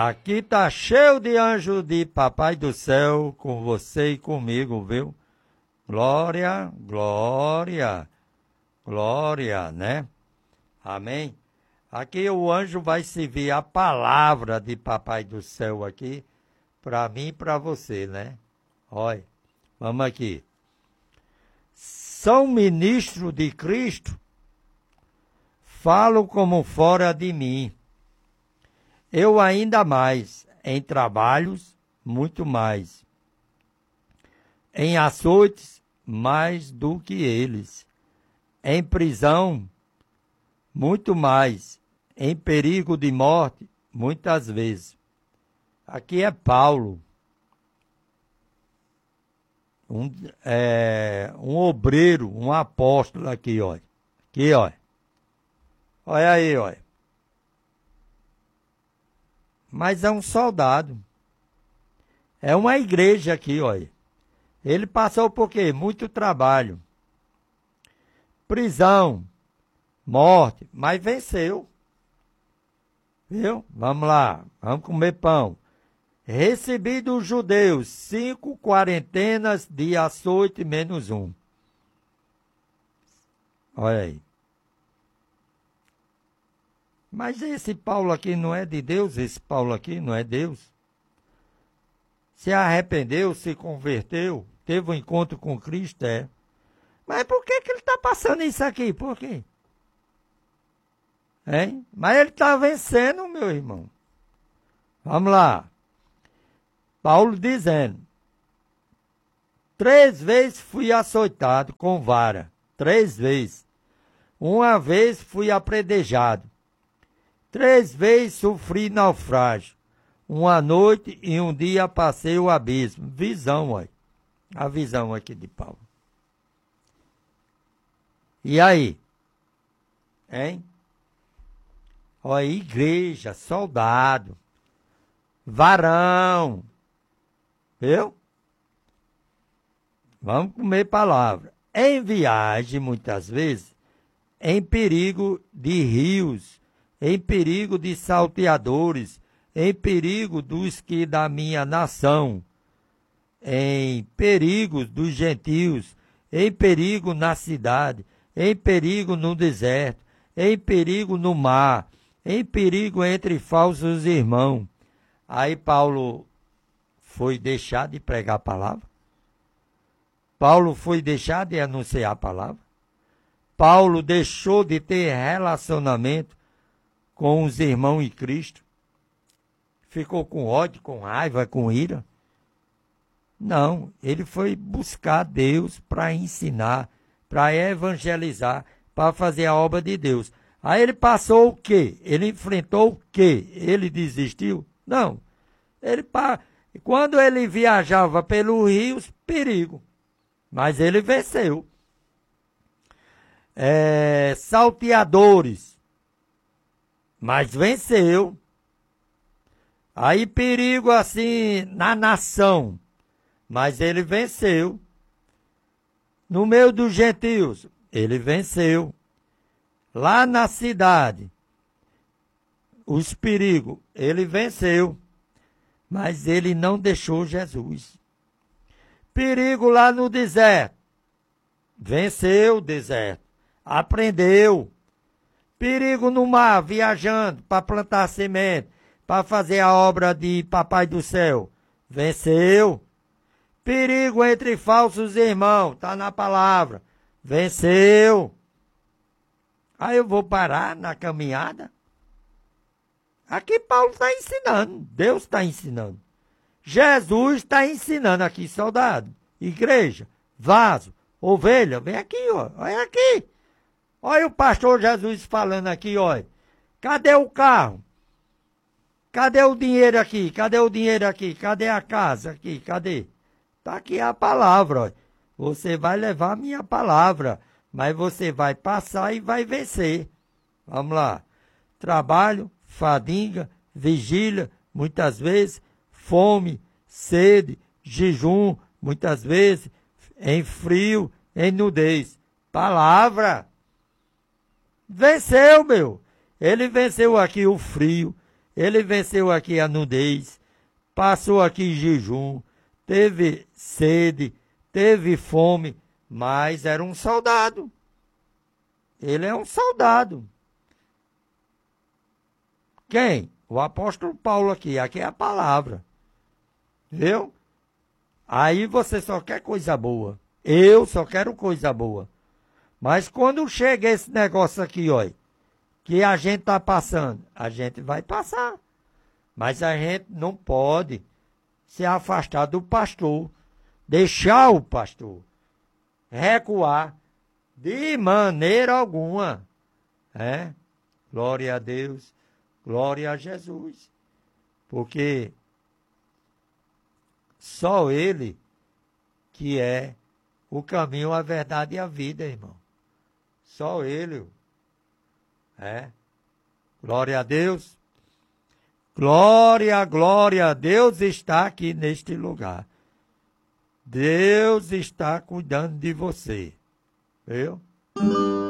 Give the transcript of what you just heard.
Aqui tá cheio de anjo de Papai do Céu com você e comigo, viu? Glória, glória, glória, né? Amém? Aqui o anjo vai servir a palavra de Papai do Céu aqui, para mim e para você, né? Olha, vamos aqui. São ministro de Cristo, falo como fora de mim. Eu ainda mais, em trabalhos, muito mais. Em açoites, mais do que eles. Em prisão, muito mais. Em perigo de morte, muitas vezes. Aqui é Paulo, um obreiro, um apóstolo aqui, olha. Aqui, olha. Olha aí, olha. Mas é um soldado. É uma igreja aqui, olha. Ele passou por quê? Muito trabalho. Prisão, morte, mas venceu. Viu? Vamos lá, vamos comer pão. Recebi dos judeus 5 quarentenas de açoite menos 1. Olha aí. Mas esse Paulo aqui não é de Deus? Esse Paulo aqui não é Deus? Se arrependeu, se converteu, teve um encontro com Cristo, é. Mas por que ele está passando isso aqui? Por quê? Hein? Mas ele está vencendo, meu irmão. Vamos lá. Paulo dizendo: 3 vezes fui açoitado com vara. 3 vezes. Uma vez fui apredejado. 3 vezes sofri naufrágio. Uma noite e um dia passei o abismo. Visão, olha. A visão aqui de Paulo. E aí? Hein? Olha, igreja, soldado, varão. Viu? Vamos comer palavra. Em viagem, muitas vezes, em perigo de rios, em perigo de salteadores, em perigo dos que da minha nação, em perigo dos gentios, em perigo na cidade, em perigo no deserto, em perigo no mar, em perigo entre falsos irmãos. Aí Paulo foi deixar de pregar a palavra. Paulo foi deixar de anunciar a palavra. Paulo deixou de ter relacionamento com os irmãos em Cristo. Ficou com ódio, com raiva, com ira. Não, ele foi buscar Deus para ensinar, para evangelizar, para fazer a obra de Deus. Aí ele passou o quê? Ele enfrentou o quê? Ele desistiu? Não. Quando ele viajava pelos rios, perigo. Mas ele venceu. Salteadores. Mas venceu. Aí perigo assim na nação. Mas ele venceu. No meio dos gentios, ele venceu. Lá na cidade, os perigos, ele venceu. Mas ele não deixou Jesus. Perigo lá no deserto. Venceu o deserto. Aprendeu. Perigo no mar, viajando para plantar semente, para fazer a obra de Papai do Céu. Venceu. Perigo entre falsos irmãos, está na palavra. Venceu. Aí eu vou parar na caminhada. Aqui Paulo está ensinando, Deus está ensinando. Jesus está ensinando aqui, soldado, igreja, vaso, ovelha, vem aqui, ó, olha aqui. Olha o pastor Jesus falando aqui, olha. Cadê o carro? Cadê o dinheiro aqui? Cadê o dinheiro aqui? Cadê a casa aqui? Cadê? Está aqui a palavra, olha. Você vai levar a minha palavra, mas você vai passar e vai vencer. Vamos lá. Trabalho, fadiga, vigília, muitas vezes, fome, sede, jejum, muitas vezes, em frio, em nudez. Palavra. Venceu, meu. Ele venceu aqui o frio, Ele venceu aqui a nudez, passou aqui em jejum, teve sede, teve fome, mas era um soldado. Ele é um soldado. Quem? O apóstolo Paulo aqui é a palavra. Viu? Aí você só quer coisa boa. Eu só quero coisa boa. Mas quando chega esse negócio aqui, olha, que a gente está passando, a gente vai passar. Mas a gente não pode se afastar do pastor, deixar o pastor recuar de maneira alguma. É? Glória a Deus, glória a Jesus. Porque só Ele que é o caminho, a verdade e a vida, irmão. Só Ele. É. Glória a Deus. Glória, glória. Deus está aqui neste lugar. Deus está cuidando de você. Viu?